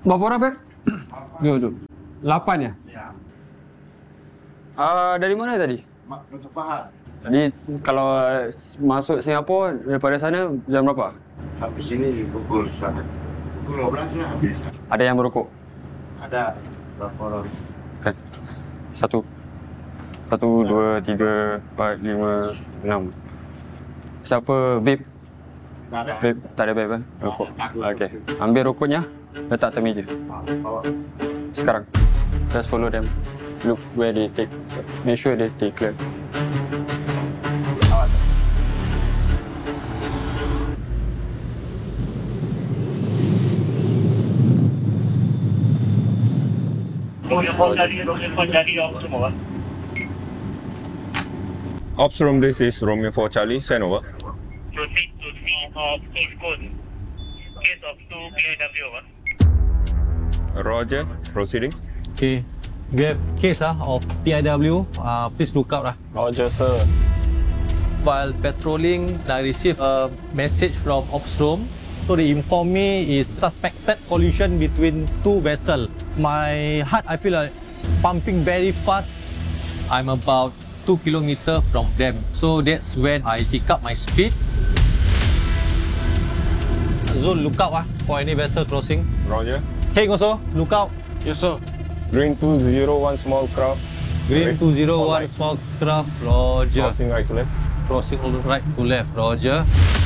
Berapa orang, Beb? Dua. 8 ya? Ya. Dari mana tadi? Dr. Fahad. Jadi kalau masuk Singapura daripada sana jam berapa? Sampai sini pukul 1. Pukul 12 lah habis. Ada yang merokok? Ada berapa orang? Kan. 1, 2, 3, 4, 5, 6. Siapa vape? Tak ada. Vape? Tak ada vape, rokok. Okey. Ambil rokoknya, letak atas meja. Sekarang. Just follow them. Look where they take. Make sure they take clear. Ops room, this is Romeo 4 Charlie, send over. Proceed to scene of case code. Case of 2 PIW, over. Roger, proceeding. Okay. We have case of PIW. Please look out. Roger, sir. While patrolling, I received a message from Ops Room. So they inform me is suspected collision between two vessels. My heart, I feel like pumping very fast. I'm about 2 kilometers from them. So that's when I pick up my speed. Zul, look out for any vessel crossing. Roger. Hey, also, look out. Yes, sir. Green 201 small craft. Green 201 small craft. Roger. Crossing right to left. Crossing all right to left. Roger.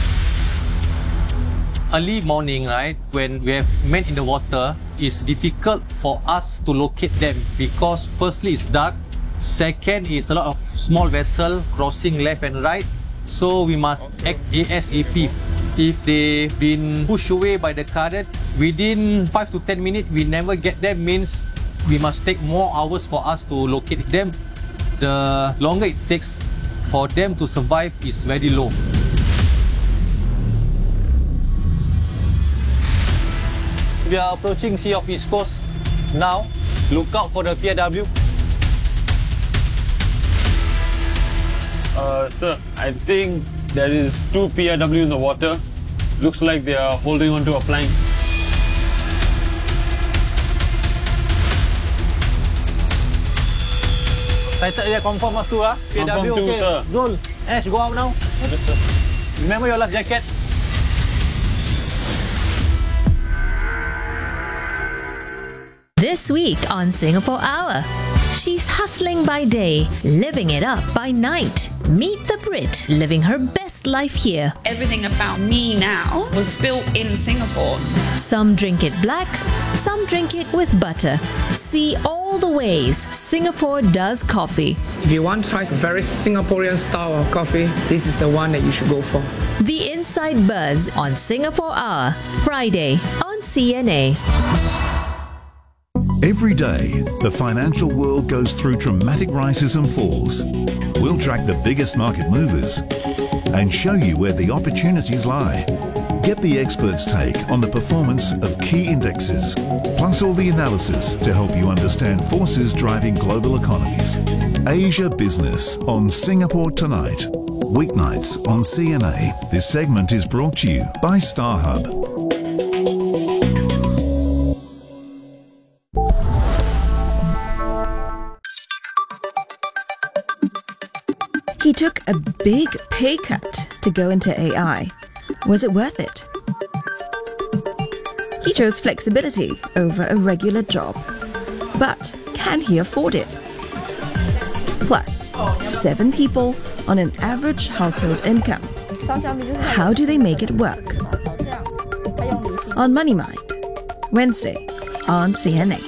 Early morning, right, when we have men in the water, it's difficult for us to locate them because firstly it's dark, second is a lot of small vessel crossing left and right, so we must act ASAP. If they've been pushed away by the current, within 5 to 10 minutes we never get them, means we must take more hours for us to locate them. The longer it takes for them to survive is very low. We are approaching Sea of East Coast now. Look out for the PIW. Sir, I think there is 2 PIW in the water. Looks like they are holding onto a plank. Sighted area confirm mas tu PIW. Confirm too, okay. sir. Zul, Ash, go out now. Yes, sir. Remember your life jacket. This week on Singapore Hour, she's hustling by day, living it up by night. Meet the Brit living her best life here. Everything about me now was built in Singapore. Some drink it black, some drink it with butter. See all the ways Singapore does coffee. If you want to try a very Singaporean style of coffee, this is the one that you should go for. The Inside Buzz on Singapore Hour, Friday on CNA. Every day, the financial world goes through dramatic rises and falls. We'll track the biggest market movers and show you where the opportunities lie. Get the experts' take on the performance of key indexes, plus all the analysis to help you understand forces driving global economies. Asia Business on Singapore Tonight. Weeknights on CNA. This segment is brought to you by StarHub. He took a big pay cut to go into AI. Was it worth it? He chose flexibility over a regular job. But can he afford it? Plus, 7 people on an average household income. How do they make it work? On Money Mind, Wednesday on CNA.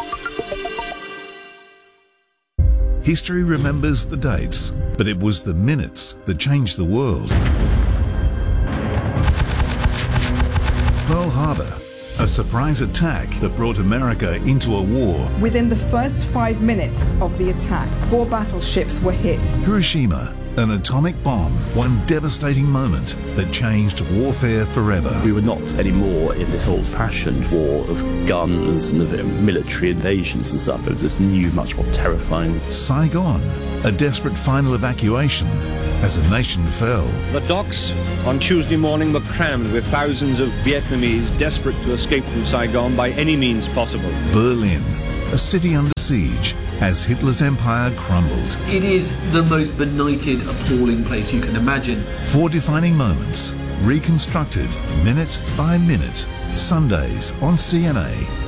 History remembers the dates, but it was the minutes that changed the world. Pearl Harbor, a surprise attack that brought America into a war. Within the first 5 minutes of the attack, 4 battleships were hit. Hiroshima, An atomic bomb, one devastating moment that changed warfare forever. We were not anymore in this old-fashioned war of guns and of military invasions and stuff. It was this new, much more terrifying. Saigon, a desperate final evacuation as a nation fell. The docks on Tuesday morning were crammed with thousands of Vietnamese desperate to escape from Saigon by any means possible. Berlin, a city under siege as Hitler's empire crumbled. It is the most benighted, appalling place you can imagine. 4 defining moments, reconstructed minute by minute. Sundays on CNA.